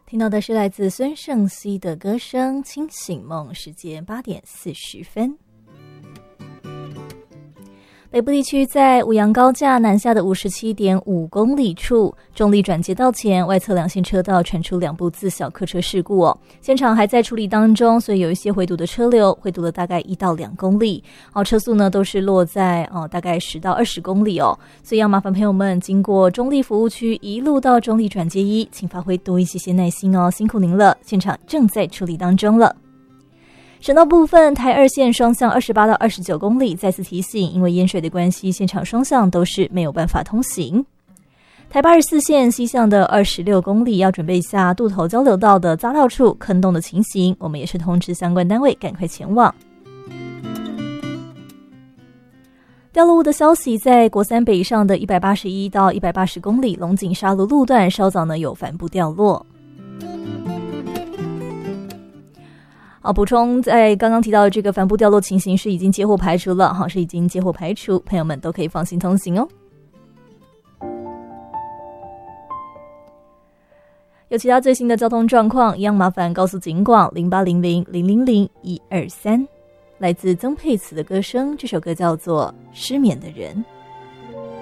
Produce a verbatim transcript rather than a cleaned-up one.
听到的是来自孙盛熙的歌声《清醒梦》，时间八点四十分。北部地区在五杨高架南下的 五十七点五公里处，中立转接道前外侧两线车道传出两部自小客车事故哦，现场还在处理当中，所以有一些回堵的车流，回堵了大概一到两公里，哦，车速呢都是落在哦大概十到二十公里哦，所以要麻烦朋友们经过中立服务区一路到中立转接一，请发挥多一些些耐心哦，辛苦您了，现场正在处理当中了。省道部分，台二线双向二十八到二十九公里，再次提醒，因为淹水的关系，现场双向都是没有办法通行。台八十四线西向的二十六公里，要准备一下渡头交流道的匝道处坑洞的情形，我们也是通知相关单位赶快前往。掉落物的消息，在国三北上的一百八十一到一百八十公里龙井沙路路段，稍早呢有帆布掉落。好，补充在刚刚提到的这个帆布掉落情形是已经接获排除了，好，是已经接获排除，朋友们都可以放心通行哦。有其他最新的交通状况，一样麻烦告诉警广零八零零零零零一二三。来自曾沛慈的歌声，这首歌叫做《失眠的人》。